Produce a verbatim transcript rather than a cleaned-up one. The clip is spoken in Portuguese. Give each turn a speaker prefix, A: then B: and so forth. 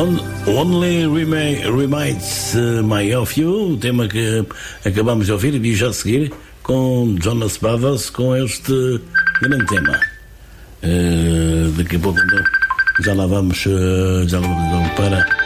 A: On, Only remain, Reminds My of You, o tema que acabamos de ouvir, e já a seguir com Jonas Brothers com este grande tema. Uh, daqui a pouco então já lá vamos, uh, já lá vamos para